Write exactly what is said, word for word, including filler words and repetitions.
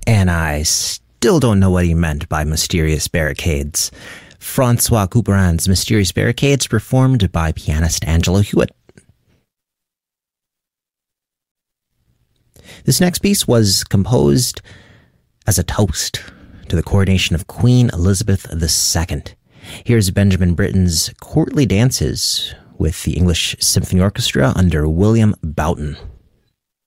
And I still don't know what he meant by mysterious barricades. Francois Couperin's Mysterious Barricades, performed by pianist Angelo Hewitt. This next piece was composed as a toast to the coronation of Queen Elizabeth the Second. Here's Benjamin Britten's Courtly Dances with the English Symphony Orchestra under William Boughton.